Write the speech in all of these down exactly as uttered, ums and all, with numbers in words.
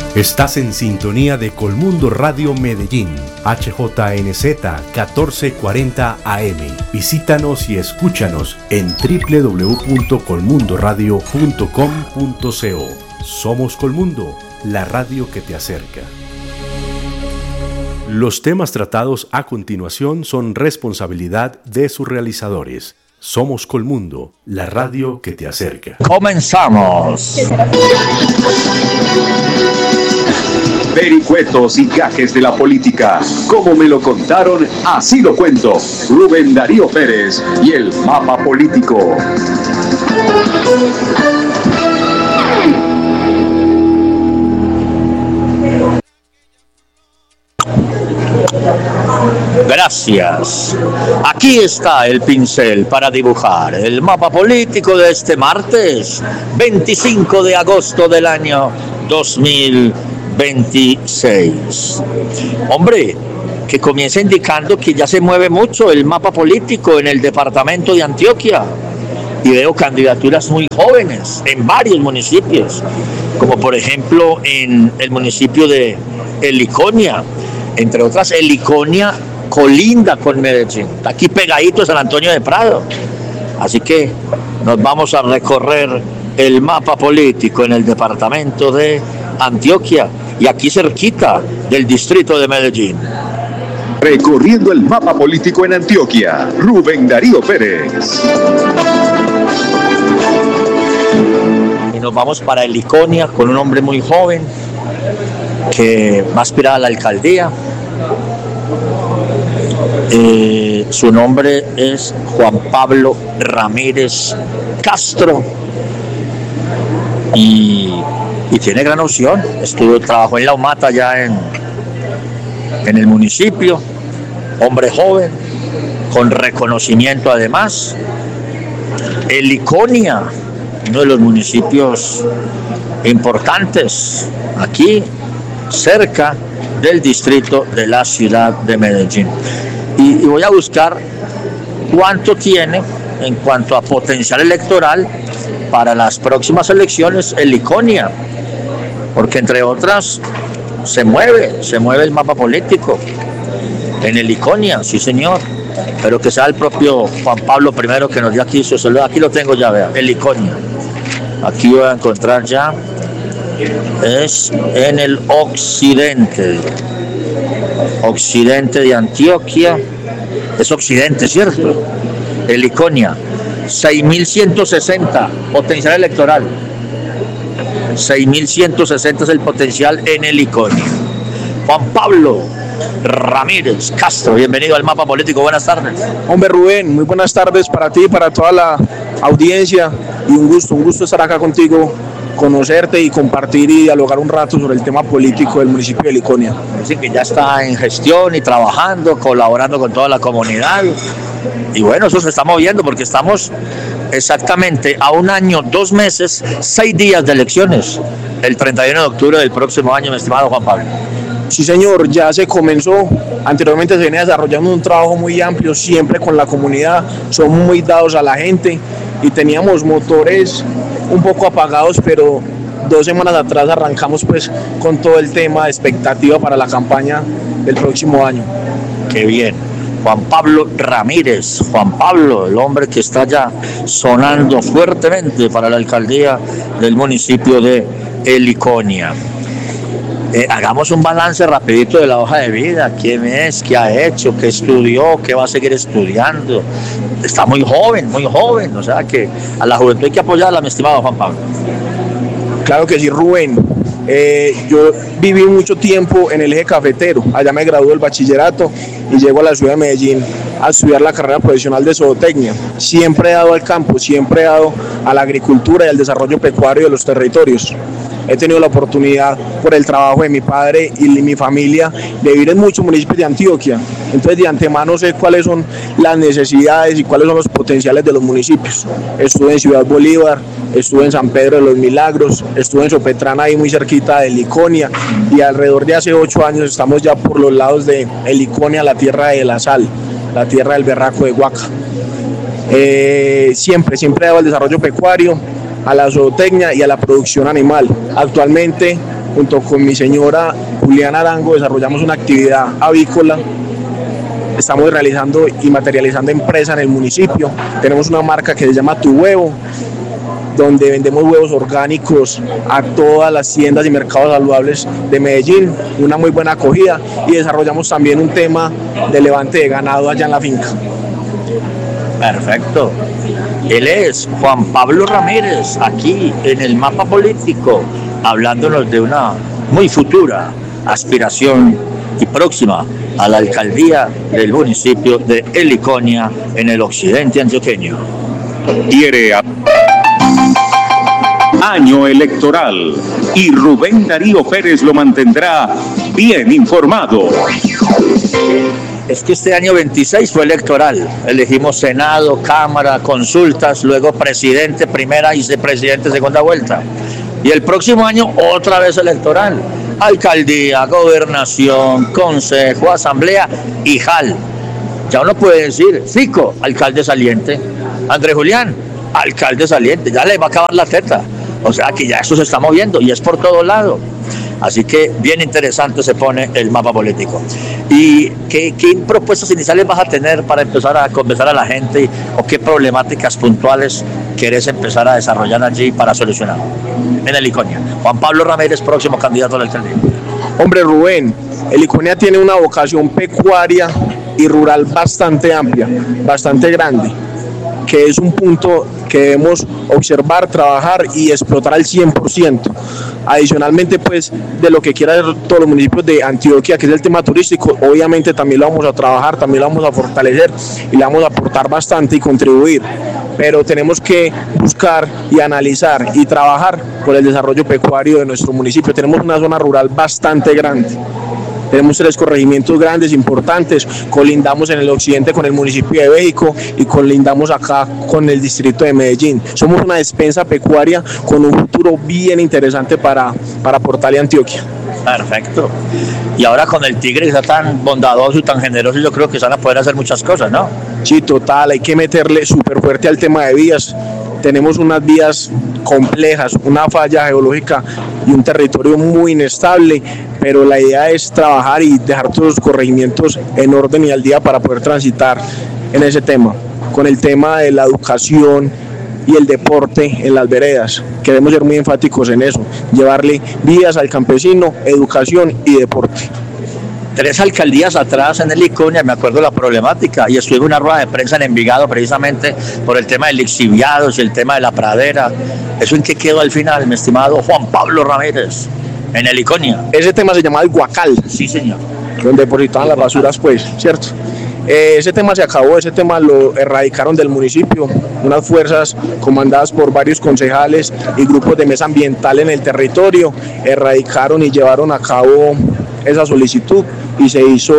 Estás en sintonía de Colmundo Radio Medellín, H J N Z catorce cuarenta A M. Visítanos y escúchanos en doble u doble u doble u punto colmundo radio punto com punto co. Somos Colmundo, la radio que te acerca. Los temas tratados a continuación son responsabilidad de sus realizadores. Somos Colmundo, la radio que te acerca. Comenzamos. Vericuetos y gajes de la política. Como me lo contaron, así lo cuento. Rubén Darío Pérez y el mapa político. Gracias. Aquí está el pincel para dibujar el mapa político de este martes veinticinco de agosto del año dos mil veintiséis. Hombre, que comienza indicando que ya se mueve mucho el mapa político en el departamento de Antioquia. Y veo candidaturas muy jóvenes en varios municipios, como por ejemplo en el municipio de Heliconia. Entre otras, Heliconia colinda con Medellín, está aquí pegadito San Antonio de Prado. Así que nos vamos a recorrer el mapa político en el departamento de Antioquia y aquí cerquita del distrito de Medellín. Recorriendo el mapa político en Antioquia, Rubén Darío Pérez. Y nos vamos para Heliconia con un hombre muy joven que va a aspirar a la alcaldía. Eh, su nombre es Juan Pablo Ramírez Castro y, y tiene gran opción. Estuvo, trabajó en la UMATA ya en, en el municipio, hombre joven, con reconocimiento además. Heliconia, uno de los municipios importantes aquí, cerca del distrito de la ciudad de Medellín. Y, y voy a buscar cuánto tiene en cuanto a potencial electoral para las próximas elecciones Heliconia, porque entre otras se mueve, se mueve el mapa político en Heliconia, sí señor, pero que sea el propio Juan Pablo primero que nos dio aquí su celular. Aquí lo tengo ya, vea, Heliconia. Aquí voy a encontrar ya. Es en el occidente, occidente de Antioquia, es occidente, ¿cierto? Heliconia, seis mil ciento sesenta, potencial electoral, seis mil ciento sesenta es el potencial en Heliconia. Juan Pablo Ramírez Castro, bienvenido al mapa político, buenas tardes. Hombre Rubén, muy buenas tardes para ti, para toda la audiencia y un gusto, un gusto estar acá contigo, conocerte y compartir y dialogar un rato sobre el tema político del municipio de Heliconia. Así que ya está en gestión y trabajando, colaborando con toda la comunidad. Y bueno, eso se está moviendo porque estamos exactamente a un año, dos meses, seis días de elecciones, el treinta y uno de octubre del próximo año, mi estimado Juan Pablo. Sí señor, ya se comenzó, anteriormente se venía desarrollando un trabajo muy amplio, siempre con la comunidad, somos muy dados a la gente y teníamos motores un poco apagados, pero dos semanas atrás arrancamos pues con todo el tema de expectativa para la campaña del próximo año. Qué bien. Juan Pablo Ramírez, Juan Pablo, el hombre que está ya sonando fuertemente para la alcaldía del municipio de Heliconia. Eh, hagamos un balance rapidito de la hoja de vida, quién es, qué ha hecho, qué estudió, qué va a seguir estudiando. Está muy joven, muy joven, o sea que a la juventud hay que apoyarla, mi estimado Juan Pablo. Claro que sí, Rubén. Eh, yo viví mucho tiempo en el eje cafetero, allá me gradué del bachillerato y llego a la ciudad de Medellín a estudiar la carrera profesional de zootecnia. Siempre he dado al campo, siempre he dado a la agricultura y al desarrollo pecuario de los territorios. He tenido la oportunidad, por el trabajo de mi padre y mi familia, de vivir en muchos municipios de Antioquia. Entonces, de antemano sé cuáles son las necesidades y cuáles son los potenciales de los municipios. Estuve en Ciudad Bolívar, estuve en San Pedro de los Milagros, estuve en Sopetrán, ahí muy cerquita de Heliconia, y alrededor de hace ocho años estamos ya por los lados de Heliconia, la tierra de la sal, la tierra del berraco de Huaca. Eh, siempre, siempre he dado al desarrollo pecuario, a la zootecnia y a la producción animal. Actualmente junto con mi señora Juliana Arango, desarrollamos una actividad avícola. Estamos realizando y materializando empresa en el municipio. Tenemos una marca que se llama Tu Huevo, donde vendemos huevos orgánicos a todas las tiendas y mercados saludables de Medellín, una muy buena acogida, y desarrollamos también un tema de levante de ganado allá en la finca. Perfecto. Él es Juan Pablo Ramírez, aquí en el Mapa Político, hablándonos de una muy futura aspiración y próxima a la alcaldía del municipio de Heliconia, en el occidente antioqueño. Quiere a... Año electoral y Rubén Darío Pérez lo mantendrá bien informado. Es que este año veintiséis fue electoral. Elegimos Senado, Cámara, consultas, luego presidente, primera y vicepresidente, segunda vuelta. Y el próximo año otra vez electoral. Alcaldía, gobernación, consejo, asamblea y J A L. Ya uno puede decir, Fico, alcalde saliente. Andrés Julián, alcalde saliente. Ya le va a acabar la teta. O sea que ya eso se está moviendo y es por todo lado. Así que bien interesante se pone el mapa político. ¿Y qué, qué propuestas iniciales vas a tener para empezar a conversar a la gente o qué problemáticas puntuales querés empezar a desarrollar allí para solucionar? En Heliconia. Juan Pablo Ramírez, próximo candidato a la alcaldía. Hombre, Rubén, Heliconia tiene una vocación pecuaria y rural bastante amplia, bastante grande, que es un punto que debemos observar, trabajar y explotar al cien por ciento. Adicionalmente, pues, de lo que quieran hacer todos los municipios de Antioquia, que es el tema turístico, obviamente también lo vamos a trabajar, también lo vamos a fortalecer y le vamos a aportar bastante y contribuir. Pero tenemos que buscar y analizar y trabajar por el desarrollo pecuario de nuestro municipio. Tenemos una zona rural bastante grande. Tenemos tres corregimientos grandes, importantes, colindamos en el occidente con el municipio de Béjico y colindamos acá con el distrito de Medellín. Somos una despensa pecuaria con un futuro bien interesante para, para aportarle a Antioquia. Perfecto. Y ahora con el Tigre que está tan bondadoso y tan generoso, yo creo que se van a poder hacer muchas cosas, ¿no? Sí, total, hay que meterle súper fuerte al tema de vías. Tenemos unas vías complejas, una falla geológica y un territorio muy inestable, pero la idea es trabajar y dejar todos los corregimientos en orden y al día para poder transitar en ese tema. Con el tema de la educación y el deporte en las veredas, queremos ser muy enfáticos en eso, llevarle vías al campesino, educación y deporte. Tres alcaldías atrás en Heliconia, me acuerdo la problemática, y estuve en una rueda de prensa en Envigado precisamente por el tema de lixiviados y el tema de la pradera. ¿Eso en qué quedó al final, mi estimado Juan Pablo Ramírez, en Heliconia? Ese tema se llama el Guacal. Sí, señor. Donde depositaban las basuras, pues, ¿cierto? Eh, ese tema se acabó, ese tema lo erradicaron del municipio, unas fuerzas comandadas por varios concejales y grupos de mesa ambiental en el territorio, erradicaron y llevaron a cabo esa solicitud y se hizo,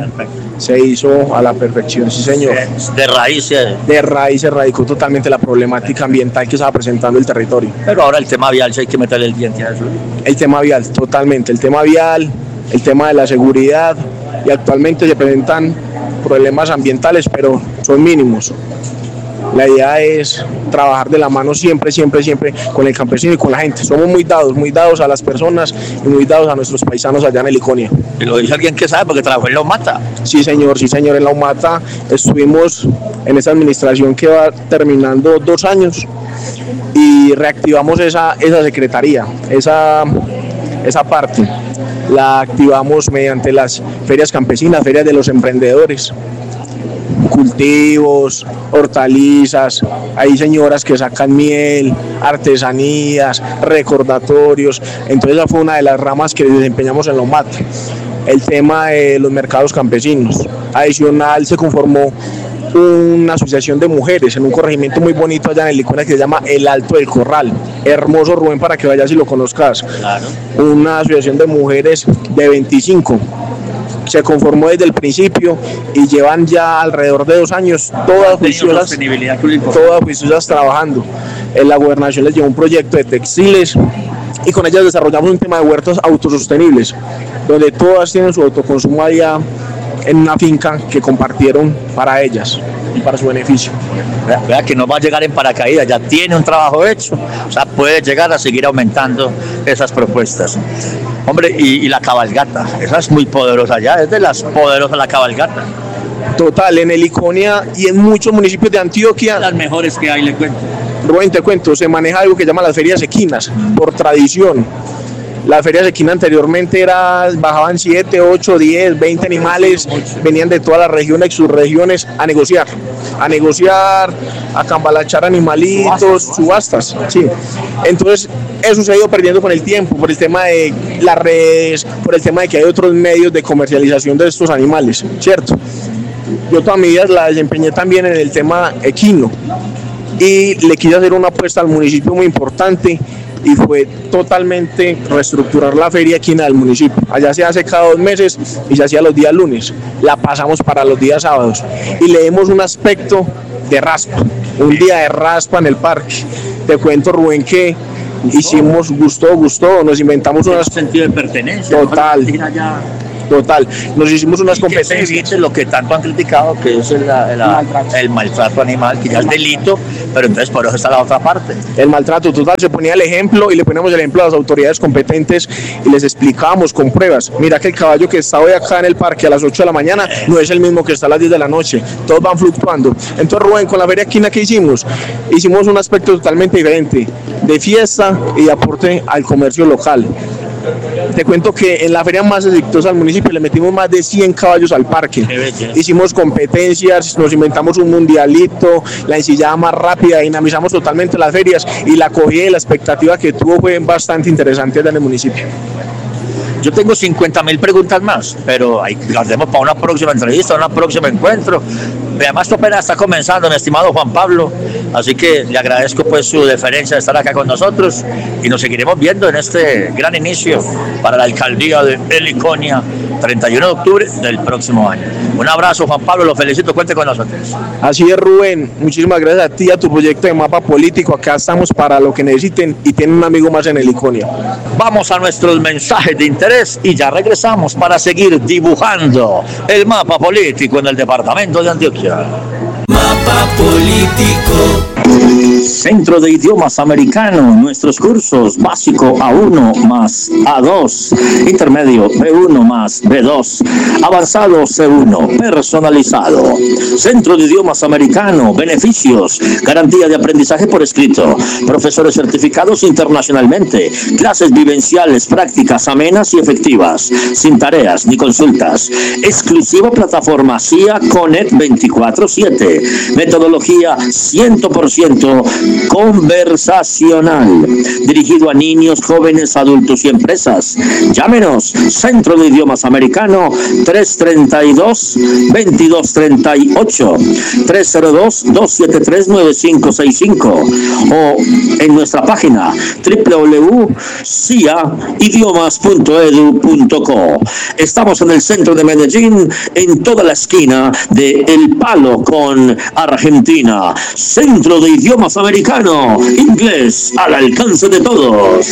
se hizo a la perfección, sí señor. De raíz. De raíz se erradicó totalmente la problemática ambiental que estaba presentando el territorio. Pero ahora el tema vial, sí hay que meterle el diente a eso. El tema vial, totalmente, el tema vial, el tema de la seguridad, y actualmente se presentan problemas ambientales, pero son mínimos. La idea es trabajar de la mano siempre, siempre, siempre con el campesino y con la gente. Somos muy dados, muy dados a las personas y muy dados a nuestros paisanos allá en Heliconia. Y lo dice alguien que sabe porque trabajó en la UMATA. Sí, señor, sí, señor, en la UMATA estuvimos en esa administración que va terminando dos años y reactivamos esa, esa secretaría, esa, esa parte. La activamos mediante las ferias campesinas, ferias de los emprendedores, cultivos, hortalizas, hay señoras que sacan miel, artesanías, recordatorios. Entonces esa fue una de las ramas que desempeñamos en la UMATA. El tema de los mercados campesinos. Adicional se conformó una asociación de mujeres en un corregimiento muy bonito allá en Heliconia que se llama El Alto del Corral. Hermoso, Rubén, para que vayas y lo conozcas. Claro. Una asociación de mujeres de veinticinco. Se conformó desde el principio y llevan ya alrededor de dos años todas juiciosas, todas juiciosas trabajando. En la gobernación les llevó un proyecto de textiles y con ellas desarrollamos un tema de huertos autosostenibles, donde todas tienen su autoconsumo allá en una finca que compartieron para ellas. para su beneficio. Vea, vea que no va a llegar en paracaídas, ya tiene un trabajo hecho, o sea, puede llegar a seguir aumentando esas propuestas. Hombre, y, y la cabalgata, esa es muy poderosa ya, es de las poderosas la cabalgata. Total, en Heliconia y en muchos municipios de Antioquia, Las mejores que hay, le cuento. Rubén, te cuento, se maneja algo que llama las ferias equinas, por tradición. Las ferias equinas anteriormente era, bajaban siete, ocho, diez, veinte animales, venían de todas las regiones, subregiones, a negociar, a negociar, a cambalachar animalitos, subastas, sí. Entonces, eso se ha ido perdiendo con el tiempo, por el tema de las redes, por el tema de que hay otros medios de comercialización de estos animales, ¿cierto? Yo toda mi vida la desempeñé también en el tema equino y le quise hacer una apuesta al municipio muy importante y fue totalmente reestructurar la feria equina del municipio. Allá se hace cada dos meses y se hacía los días lunes, la pasamos para los días sábados y le dimos un aspecto de raspa, un día de raspa en el parque. Te cuento, Rubén, que hicimos, gustó, gustó, nos inventamos unas... sentido de pertenencia. Total. Total, nos hicimos unas competencias. Que se lo que tanto han criticado, que es el, el, el, el maltrato animal, que ya es delito, pero entonces por eso está la otra parte. El maltrato total, se ponía el ejemplo y le poníamos el ejemplo a las autoridades competentes y les explicábamos con pruebas. Mira que el caballo que está hoy acá en el parque a las ocho de la mañana no es el mismo que está a las diez de la noche, todos van fluctuando. Entonces, Rubén, con la feria equina, ¿qué hicimos? Hicimos un aspecto totalmente diferente, de fiesta y de aporte al comercio local. Te cuento que en la feria más exitosa del municipio le metimos más de cien caballos al parque. Hicimos competencias, nos inventamos un mundialito, la ensillada más rápida, dinamizamos totalmente las ferias y la acogida y la expectativa que tuvo fue bastante interesante en el municipio. Yo tengo cincuenta mil preguntas más, pero ahí las demos para una próxima entrevista, una próximo encuentro. Además, esto apenas está comenzando, mi estimado Juan Pablo, así que le agradezco pues su deferencia de estar acá con nosotros y nos seguiremos viendo en este gran inicio para la alcaldía de Heliconia, treinta y uno de octubre del próximo año. Un abrazo, Juan Pablo, lo felicito, cuente con nosotros. Así es, Rubén, muchísimas gracias a ti, a tu proyecto de mapa político, acá estamos para lo que necesiten y tienen un amigo más en Heliconia. Vamos a nuestros mensajes de interés y ya regresamos para seguir dibujando el mapa político en el departamento de Antioquia. Mapa político. Centro de Idiomas Americano, nuestros cursos básico A uno más A dos, intermedio B uno más B dos, avanzado C uno, personalizado. Centro de Idiomas Americano, beneficios, garantía de aprendizaje por escrito, profesores certificados internacionalmente, clases vivenciales, prácticas amenas y efectivas, sin tareas ni consultas, exclusiva plataforma C I A Connect veinticuatro siete, metodología cien por ciento conversacional, dirigido a niños, jóvenes, adultos y empresas. Llámenos, Centro de Idiomas Americano, tres treinta y dos, veintidós treinta y ocho, tres cero dos, dos siete tres, nueve cinco seis cinco o en nuestra página doble u doble u doble u punto c i a idiomas punto e d u punto co. Estamos en el centro de Medellín, en toda la esquina de El Palo con Argentina. Centro de Idiomas Americano, inglés al alcance de todos.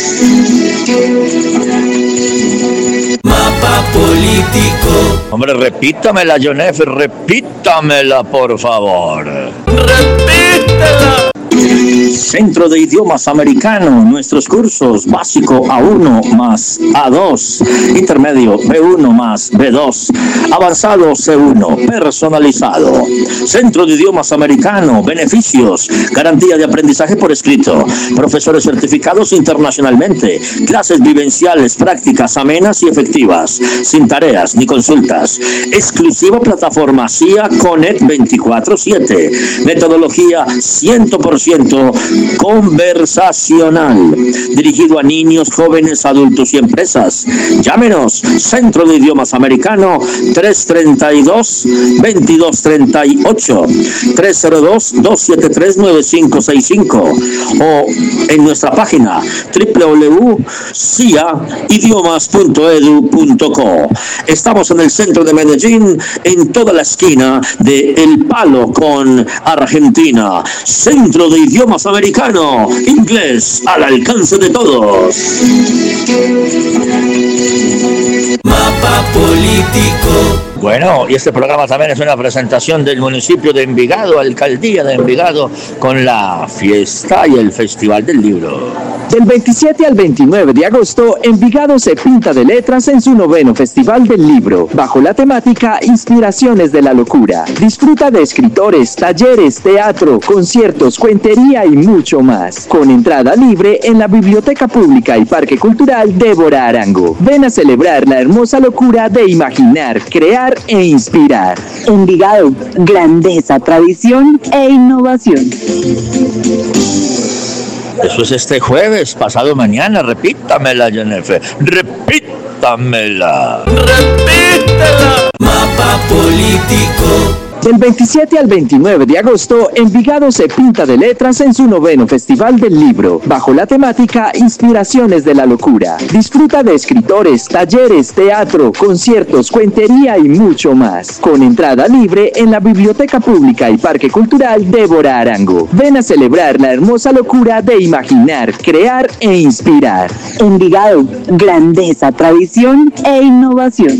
Mapa político. Hombre, repítamela, John F., repítamela, por favor. Repítela. Centro de Idiomas Americano, nuestros cursos básico A uno más A dos, intermedio B uno más B dos, avanzado C uno, personalizado. Centro de Idiomas Americano, beneficios, garantía de aprendizaje por escrito, profesores certificados internacionalmente, clases vivenciales, prácticas amenas y efectivas, sin tareas ni consultas, exclusiva plataforma C I A Connect veinticuatro siete, metodología cien por ciento conversacional, dirigido a niños, jóvenes, adultos y empresas. Llámenos, Centro de Idiomas Americano, tres treinta y dos, veintidós treinta y ocho, tres cero dos, dos siete tres, nueve cinco seis cinco o en nuestra página doble u doble u doble u punto c i a idiomas punto e d u punto co. Estamos en el centro de Medellín, en toda la esquina de El Palo con Argentina. Centro de Idiomas Americano, inglés al alcance de todos. Mapa político. Bueno, y este programa también es una presentación del municipio de Envigado, alcaldía de Envigado, con la fiesta y el festival del libro. Del veintisiete al veintinueve de agosto, Envigado se pinta de letras en su noveno Festival del Libro, bajo la temática Inspiraciones de la Locura. Disfruta de escritores, talleres, teatro, conciertos, cuentería y mucho más. Con entrada libre en la Biblioteca Pública y Parque Cultural Débora Arango. Ven a celebrar la hermosa locura de imaginar, crear e inspirar. Envigado, grandeza, tradición e innovación. Eso es este jueves, pasado mañana, repítamela, Jennifer, repítamela. Repítela. Mapa político. Del veintisiete al veintinueve de agosto, Envigado se pinta de letras en su noveno Festival del Libro, bajo la temática Inspiraciones de la Locura. Disfruta de escritores, talleres, teatro, conciertos, cuentería y mucho más. Con entrada libre en la Biblioteca Pública y Parque Cultural Débora Arango. Ven a celebrar la hermosa locura de imaginar, crear e inspirar. Envigado, grandeza, tradición e innovación.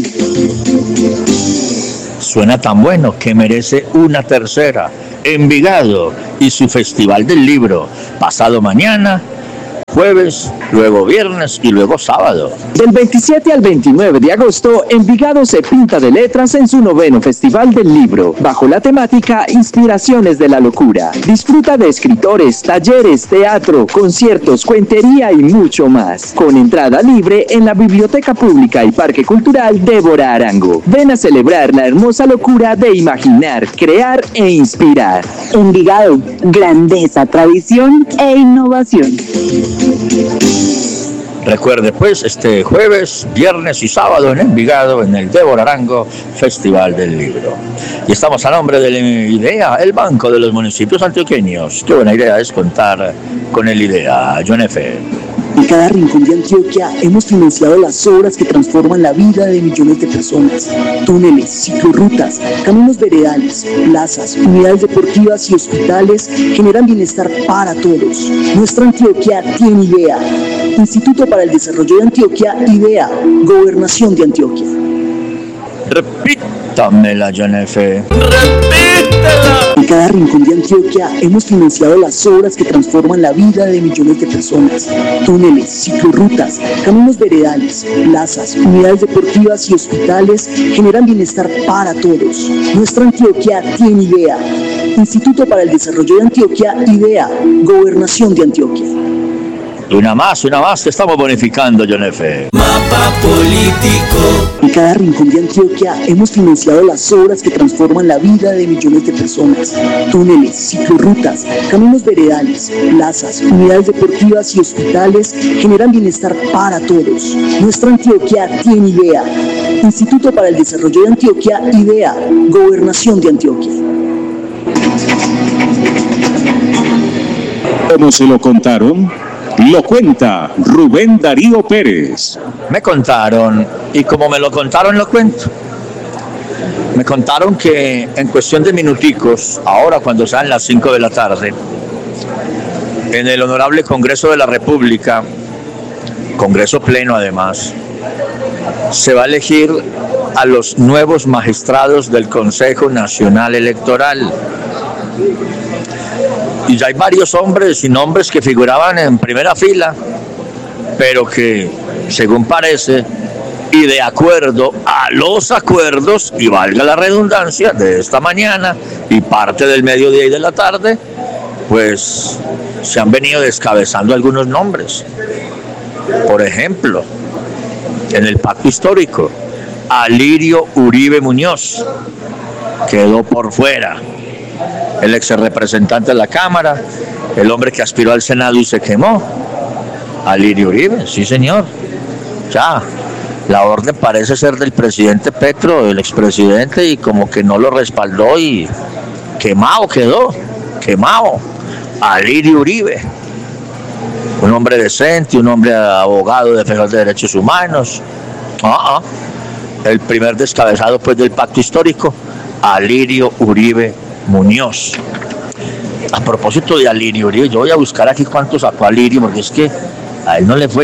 Suena tan bueno que merece una tercera. Envigado y su Festival del Libro, pasado mañana, jueves, luego viernes y luego sábado. Del veintisiete al veintinueve de agosto, Envigado se pinta de letras en su noveno Festival del Libro, bajo la temática Inspiraciones de la Locura. Disfruta de escritores, talleres, teatro, conciertos, cuentería y mucho más. Con entrada libre en la Biblioteca Pública y Parque Cultural Débora Arango. Ven a celebrar la hermosa locura de imaginar, crear e inspirar. Envigado, grandeza, tradición e innovación. Recuerde pues, este jueves, viernes y sábado en Envigado, en el Débora Arango Festival del Libro. Y estamos a nombre de la IDEA, el Banco de los Municipios Antioqueños. Qué buena idea es contar con el IDEA, John F. En cada rincón de Antioquia hemos financiado las obras que transforman la vida de millones de personas. Túneles, ciclorrutas, caminos veredales, plazas, unidades deportivas y hospitales generan bienestar para todos. Nuestra Antioquia tiene IDEA. Instituto para el Desarrollo de Antioquia, IDEA, Gobernación de Antioquia. Repítamela, John F. Repítela. En cada rincón de Antioquia hemos financiado las obras que transforman la vida de millones de personas. Túneles, ciclorrutas, caminos veredales, plazas, unidades deportivas y hospitales generan bienestar para todos. Nuestra Antioquia tiene IDEA. Instituto para el Desarrollo de Antioquia, IDEA, Gobernación de Antioquia. Una más, una más que estamos bonificando, John F. Mapa político. En cada rincón de Antioquia hemos financiado las obras que transforman la vida de millones de personas. Túneles, ciclorrutas, caminos veredales, plazas, unidades deportivas y hospitales generan bienestar para todos. Nuestra Antioquia tiene IDEA. Instituto para el Desarrollo de Antioquia, IDEA, Gobernación de Antioquia. ¿Cómo se lo contaron? Lo cuenta Rubén Darío Pérez. Me contaron, y como me lo contaron, lo cuento. Me contaron que en cuestión de minuticos, ahora cuando sean las cinco de la tarde, en el Honorable Congreso de la República, Congreso Pleno además, se va a elegir a los nuevos magistrados del Consejo Nacional Electoral. Y ya hay varios hombres y nombres que figuraban en primera fila, pero que, según parece, y de acuerdo a los acuerdos, y valga la redundancia, de esta mañana y parte del mediodía y de la tarde, pues se han venido descabezando algunos nombres. Por ejemplo, en el pacto histórico, Alirio Uribe Muñoz quedó por fuera. El ex representante de la Cámara, el hombre que aspiró al Senado y se quemó, Alirio Uribe, sí señor. Ya, la orden parece ser del presidente Petro, del expresidente, y como que no lo respaldó y quemado quedó, quemado, Alirio Uribe. Un hombre decente, un hombre abogado, defensor de derechos humanos. Ah, ah. El primer descabezado pues del pacto histórico, Alirio Uribe Muñoz. A propósito de Alirio Uribe, yo voy a buscar aquí cuánto sacó Alirio, porque es que a él no le fue